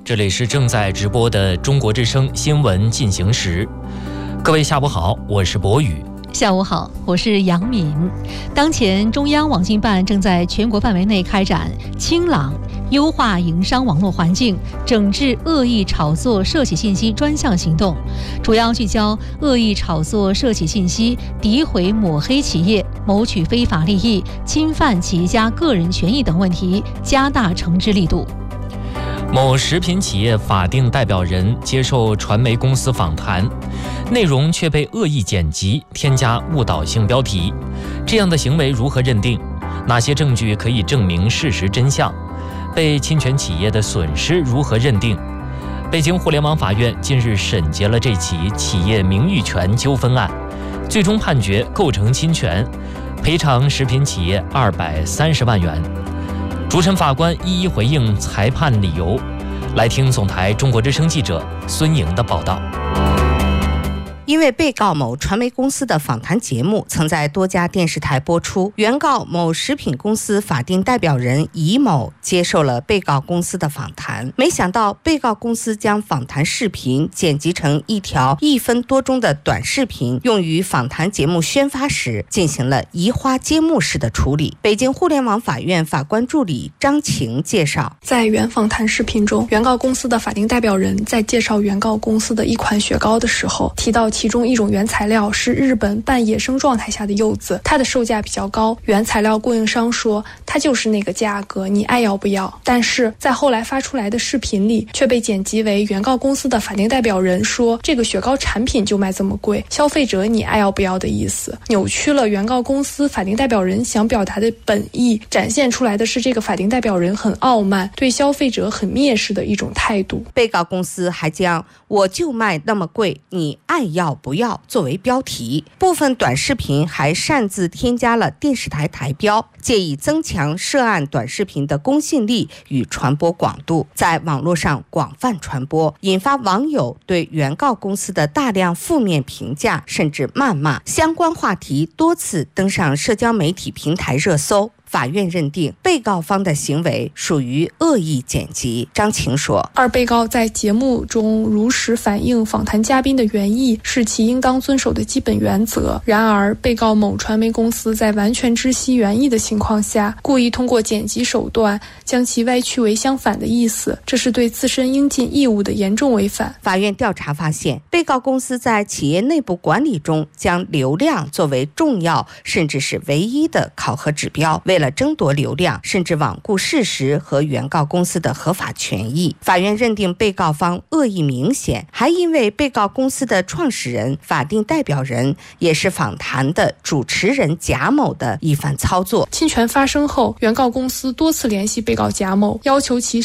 这里是正在直播的中国之声新闻进行时。各位下午好，我是博宇。 下午好，我是杨敏。当前中央网信办正在全国范围内开展清朗优化营商网络环境，整治恶意炒作涉企信息专项行动，主要聚焦恶意炒作涉企信息、诋毁抹黑企业、谋取非法利益、侵犯企业家个人权益等问题，加大惩治力度。 某食品企业法定代表人接受传媒公司访谈，内容却被恶意剪辑、添加误导性标题，这样的行为如何认定？哪些证据可以证明事实真相？被侵权企业的损失如何认定？北京互联网法院近日审结了这起企业名誉权纠纷案，最终判决构成侵权，赔偿食品企业230万元。主审法官一一回应裁判理由，来听总台中国之声记者孙莹的报道。 因为被告某传媒公司的访谈节目曾在多家电视台播出，原告某食品公司法定代表人乙某接受了被告公司的访谈，没想到被告公司将访谈视频剪辑成一条1分多钟的短视频，用于访谈节目宣发时进行了移花接木式的处理。北京互联网法院法官助理张晴介绍， 在原访谈视频中，原告公司的法定代表人在介绍原告公司的一款雪糕的时候，提到其中一种原材料是日本半野生状态下的柚子，它的售价比较高，原材料供应商说它就是那个价格，你爱要不要。但是在后来发出来的视频里却被剪辑为原告公司的法定代表人说这个雪糕产品就卖这么贵，消费者你爱要不要的意思，扭曲了原告公司法定代表人想表达的本意，展现出来的是这个法定代表人很傲慢，对消费者很蔑视的一种态度。 被告公司还将我就卖那么贵，你爱要不要作为标题，部分短视频还擅自添加了电视台台标，借以增强涉案短视频的公信力与传播广度，在网络上广泛传播，引发网友对原告公司的大量负面评价甚至谩骂，相关话题多次登上社交媒体平台热搜。法院认定被告方的行为属于恶意剪辑。张晴说， 二被告在节目中如实反映访谈嘉宾的原意是其应当遵守的基本原则，然而被告某传媒公司在完全知悉原意的情况下，故意通过剪辑手段将其歪曲为相反的意思，这是对自身应尽义务的严重违反。 法院调查发现，被告公司在企业内部管理中将流量作为重要甚至是唯一的考核指标，为了争夺流量，甚至罔顾事实和原告公司的合法权益。法院认定被告方恶意明显，还因为被告公司的创始人、法定代表人也是访谈的主持人贾某的一番操作。 侵权发生后，原告公司多次联系被告贾某，要求其